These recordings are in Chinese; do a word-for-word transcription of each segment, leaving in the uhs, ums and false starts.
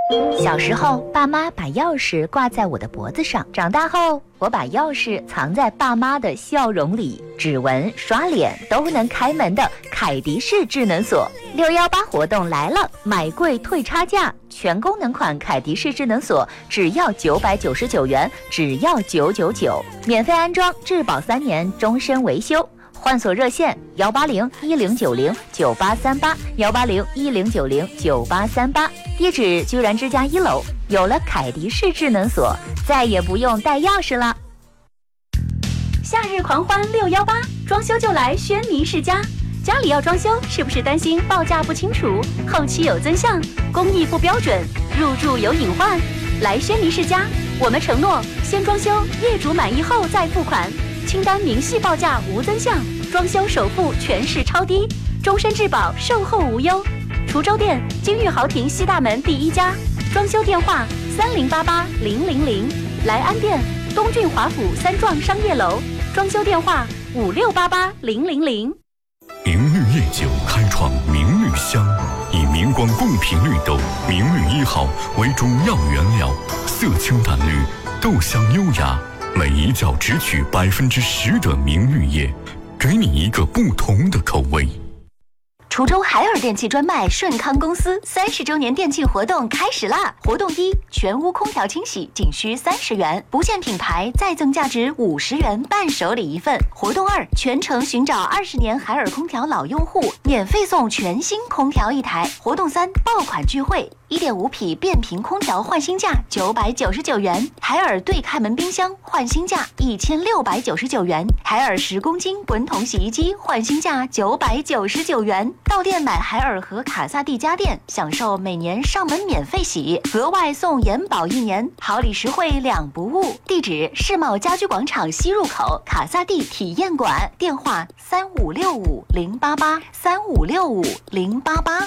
小时候，爸妈把钥匙挂在我的脖子上；长大后，我把钥匙藏在爸妈的笑容里。指纹、刷脸都能开门的凯迪式智能锁，六幺八活动来了，买贵退差价，全功能款凯迪式智能锁只要九百九十九元，只要九九九，免费安装，质保三年，终身维修。换锁热线幺八零一零九零九八三八幺八零一零九零九八三八，地址居然之家一楼。有了凯迪式智能锁，再也不用带钥匙了。 夏日狂欢六幺八，装修就来轩尼诗家。家里要装修，是不是担心报价不清楚，后期有增项，工艺不标准，入住有隐患？来轩尼诗家，我们承诺先装修，业主满意后再付款。清单明细报价无增项，装修首付全市超低，终身质保，售后无忧。滁州店金玉豪庭西大门第一家，装修电话三零八八零零零。莱安店东郡华府三幢商业楼，装修电话五六八八零零零。 明绿夜酒开创明绿香，以明光贡品绿豆明绿一号为主要原料，色清淡绿，豆香优雅。每一窖只取百分之十的明绿叶，给你一个不同的口味。 滁州海尔电器专卖顺康公司三十周年店庆活动开始啦！活动一，全屋空调清洗仅需三十元，不限品牌再赠价值五十元伴手礼一份。活动二，全程寻找二十年海尔空调老用户，免费送全新空调一台。活动三，爆款聚会，一点五匹变频空调换新价九百九十九元，海尔对开门冰箱换新价一千六百九十九元，海尔十公斤滚筒洗衣机换新价九百九十九元。到店买海尔和卡萨帝家电，享受每年上门免费洗，额外送延保一年，好礼实惠两不误。地址世贸家居广场西入口卡萨帝体验馆，电话三五六五零八八三五六五零八八。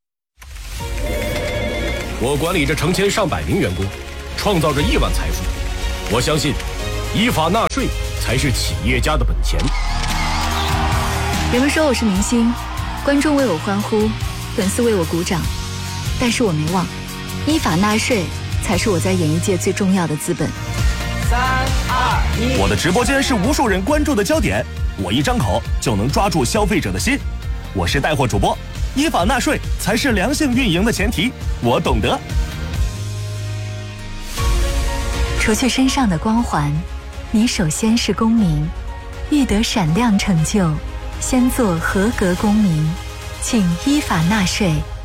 我管理着成千上百名员工，创造着亿万财富。我相信，依法纳税才是企业家的本钱。 人们说我是明星，观众为我欢呼，粉丝为我鼓掌，但是我没忘，依法纳税才是我在演艺界最重要的资本。 三二一，我的直播间是无数人关注的焦点，我一张口就能抓住消费者的心。我是带货主播，依法纳税才是良性运营的前提，我懂得。 除去身上的光环，你首先是公民，欲得闪亮成就，先做合格公民，请依法纳税。